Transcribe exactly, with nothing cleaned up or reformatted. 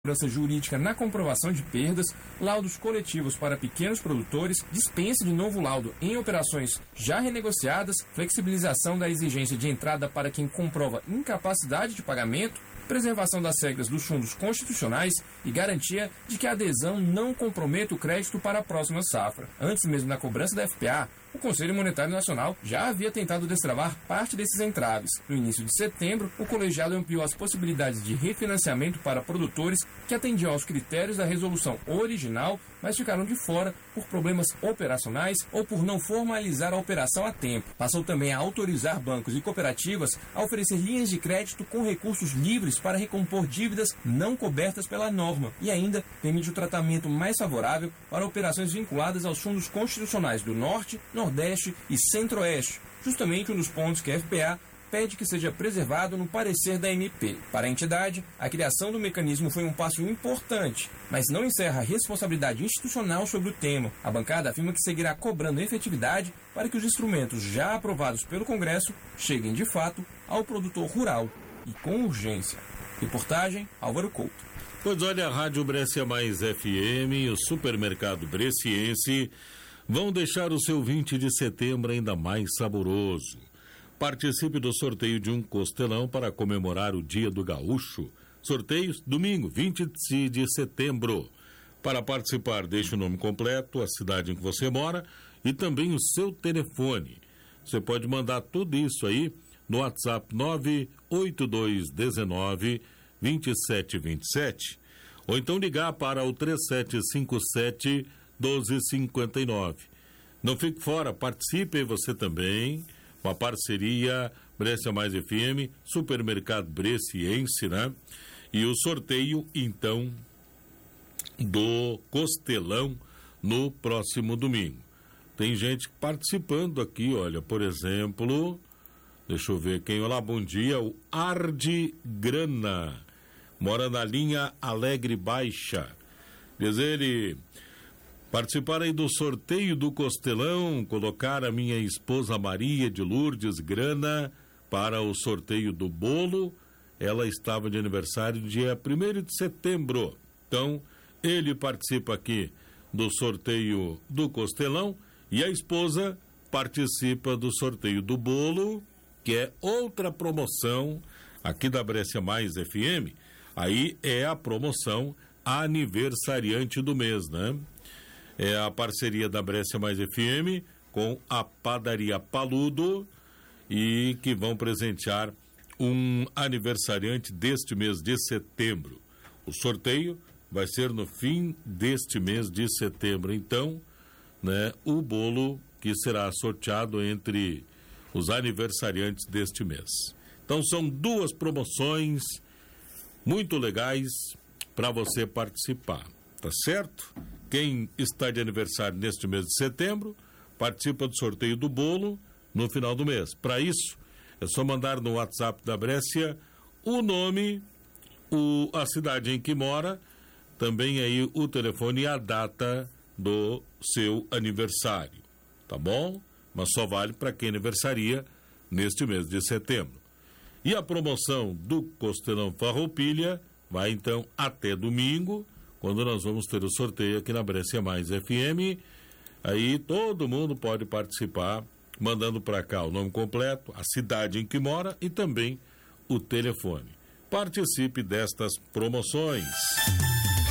segurança jurídica na comprovação de perdas, laudos coletivos para pequenos produtores, dispensa de novo laudo em operações já renegociadas, flexibilização da exigência de entrada para quem comprova incapacidade de pagamento, preservação das regras dos fundos constitucionais e garantia de que a adesão não comprometa o crédito para a próxima safra. Antes mesmo da cobrança da F P A, o Conselho Monetário Nacional já havia tentado destravar parte desses entraves. No início de setembro, o colegiado ampliou as possibilidades de refinanciamento para produtores que atendiam aos critérios da resolução original, mas ficaram de fora por problemas operacionais ou por não formalizar a operação a tempo. Passou também a autorizar bancos e cooperativas a oferecer linhas de crédito com recursos livres para recompor dívidas não cobertas pela norma e ainda permite o tratamento mais favorável para operações vinculadas aos fundos constitucionais do Norte, Nordeste e Centro-Oeste, justamente um dos pontos que a F P A pede que seja preservado no parecer da M P. Para a entidade, a criação do mecanismo foi um passo importante, mas não encerra a responsabilidade institucional sobre o tema. A bancada afirma que seguirá cobrando efetividade para que os instrumentos já aprovados pelo Congresso cheguem de fato ao produtor rural e com urgência. Reportagem Álvaro Couto. Pois olha, a Rádio Brescia Mais F M e o Supermercado Bresciense vão deixar o seu vinte de setembro ainda mais saboroso. Participe do sorteio de um costelão para comemorar o Dia do Gaúcho. Sorteios, domingo, vinte de setembro. Para participar, deixe o nome completo, a cidade em que você mora e também o seu telefone. Você pode mandar tudo isso aí no WhatsApp nove oito dois um nove, dois sete dois sete ou então ligar para o três sete cinco sete, um dois cinco nove. Não fique fora, participe você também. Uma parceria Brescia Mais F M, Supermercado Bresciense, né? E o sorteio, então, do costelão no próximo domingo. Tem gente participando aqui, olha, por exemplo, deixa eu ver quem, olá, bom dia, o Arde Grana, mora na linha Alegre Baixa. Diz ele, participar aí do sorteio do costelão, colocar a minha esposa Maria de Lourdes Grana para o sorteio do bolo. Ela estava de aniversário dia primeiro de setembro. Então, ele participa aqui do sorteio do costelão e a esposa participa do sorteio do bolo, que é outra promoção aqui da Brescia Mais F M. Aí é a promoção aniversariante do mês, né? É a parceria da Brescia Mais F M com a Padaria Paludo e que vão presentear um aniversariante deste mês de setembro. O sorteio vai ser no fim deste mês de setembro. Então, né, o bolo que será sorteado entre os aniversariantes deste mês. Então, são duas promoções muito legais para você participar, tá certo? Quem está de aniversário neste mês de setembro, participa do sorteio do bolo no final do mês. Para isso, é só mandar no WhatsApp da Brescia o nome, o, a cidade em que mora, também aí o telefone e a data do seu aniversário, tá bom? Mas só vale para quem aniversaria neste mês de setembro. E a promoção do Costelão Farroupilha vai então até domingo, quando nós vamos ter o sorteio aqui na Brescia Mais F M. Aí todo mundo pode participar, mandando para cá o nome completo, a cidade em que mora e também o telefone. Participe destas promoções.